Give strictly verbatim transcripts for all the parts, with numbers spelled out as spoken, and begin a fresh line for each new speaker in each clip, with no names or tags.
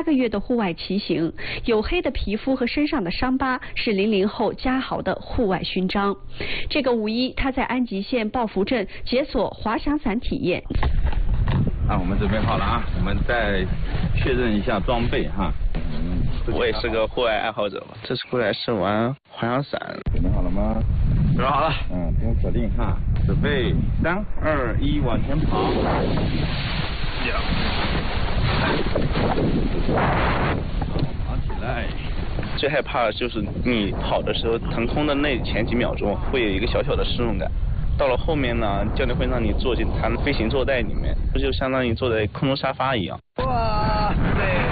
个月的户外骑行，黝黑的皮肤和身上的伤疤是零零后家豪的户外勋章。这个五一，他在安吉县抱福镇解锁滑翔伞体验。
啊，我们准备好了啊，我们再确认一下装备哈。嗯，
我也是个户外爱好者嘛，这次过来是玩滑翔伞。
准备好了吗？
准备好了。
嗯，不用锁定哈，准备三二一，往前跑。呀，跑起来。
最害怕的就是你跑的时候，腾空的那前几秒钟会有一个小小的失重感。到了后面呢，教练会让你坐进他的飞行坐带里面，不就相当于坐在空中沙发一样。
哇塞！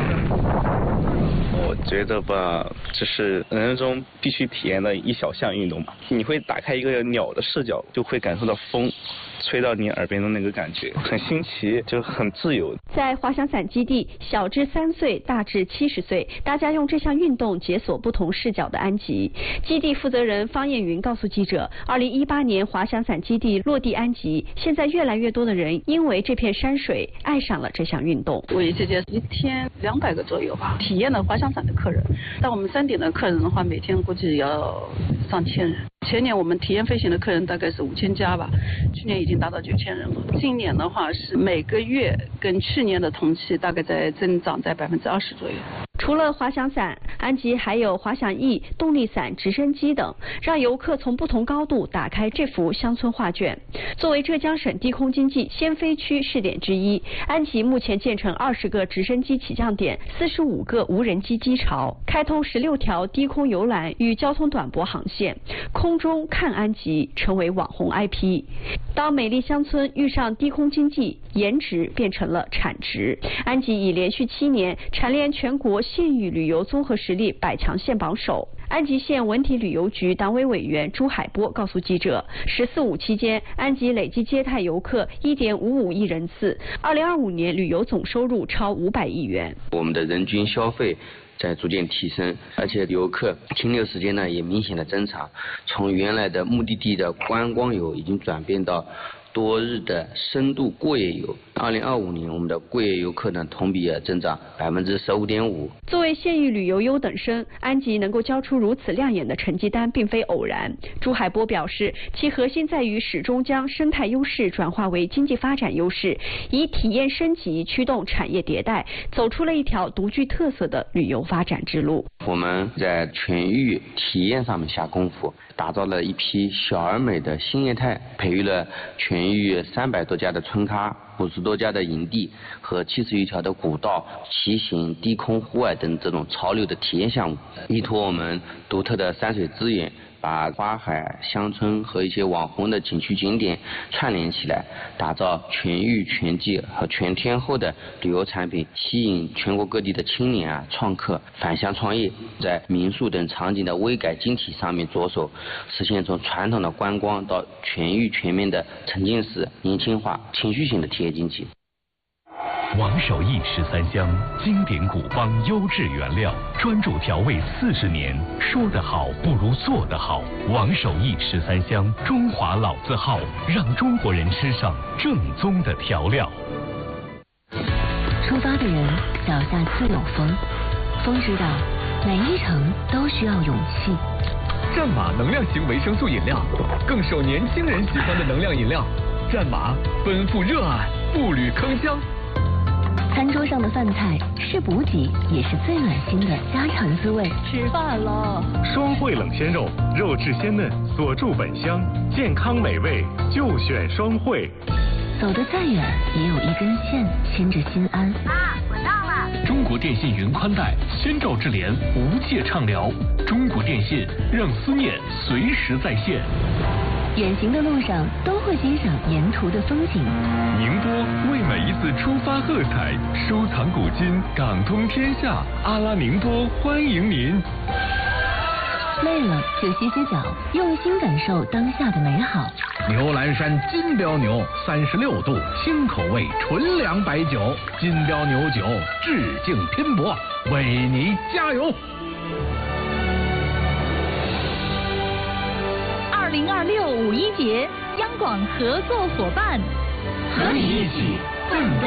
我觉得吧，这是人生中必须体验的一小项运动吧。你会打开一个鸟的视角，就会感受到风吹到你耳边的那个感觉，很新奇，就很自由。
在滑翔伞基地，小至三岁，大至七十岁，大家用这项运动解锁不同视角的安吉。基地负责人方艳云告诉记者，二零一八年滑翔伞基地落地安吉，现在越来越多的人因为这片山水爱上了这项运动。
我这届一天两百个左右吧，体验了滑翔伞的客人，但我们山顶的客人的话，每天估计要上千人。前年我们体验飞行的客人大概是五千家吧，去年已经达到九千人了。今年的话是每个月跟去年的同期大概在增长在百分之二十左右。
除了滑翔伞，安吉还有滑翔翼、动力伞、直升机等，让游客从不同高度打开这幅乡村画卷。作为浙江省低空经济先飞区试点之一，安吉目前建成二十个直升机起降点，四十五个无人机机巢，开通十六条低空游览与交通短驳航线，空中看安吉成为网红 I P。当美丽乡村遇上低空经济，颜值变成了产值。安吉已连续七年蝉联全国县域旅游综合实力百强县榜首。安吉县文体旅游局党委委员朱海波告诉记者，十四五期间，安吉累计接待游客一点五五亿人次，二零二五年旅游总收入超五百亿元。
我们的人均消费在逐渐提升，而且游客停留时间呢也明显的增长，从原来的目的地的观光游已经转变到多日的深度过夜游。二零二五年，我们的过夜游客呢同比也增长百分之十五点五。
作为县域旅游优等生，安吉能够交出如此亮眼的成绩单，并非偶然。朱海波表示，其核心在于始终将生态优势转化为经济发展优势，以体验升级驱动产业迭代，走出了一条独具特色的旅游发展之路。
我们在全域体验上面下功夫，打造了一批小而美的新业态，培育了全域三百多家的村咖、五十多家的营地和七十余条的古道、骑行、低空户外等这种潮流的体验项目，依托我们独特的山水资源，把花海、乡村和一些网红的景区景点串联起来，打造全域全季和全天候的旅游产品，吸引全国各地的青年啊、创客返乡创业，在民宿等场景的微改精体上面着手，实现从传统的观光到全域全面的沉浸式、年轻化、情绪性的体验经济。
王守义十三香，经典古方优质原料，专注调味四十年，说得好不如做得好。王守义十三香，中华老字号，让中国人吃上正宗的调料。
出发的人脚下自有风，风知道每一程都需要勇气。
战马能量型维生素饮料，更受年轻人喜欢的能量饮料。战马奔赴热爱，步履铿锵。
餐桌上的饭菜是补给，也是最暖心的家常滋味。
吃饭了！
双汇冷鲜肉，肉质鲜嫩，锁住本香，健康美味就选双汇。
走得再远，也有一根线牵着心安。
妈，我到了。
中国电信云宽带，先兆智联，无界畅聊。中国电信让思念随时在线。
远行的路上都会欣赏沿途的风景。
宁波为每一次出发喝彩，收藏古今，港通天下。阿拉宁波欢迎您。
累了就歇歇脚，用心感受当下的美好。
牛栏山金标牛，三十六度，新口味，纯粮白酒。金标牛酒，致敬拼搏，为你加油！
二零二六五一节，央广合作伙伴，
和你一起奋斗。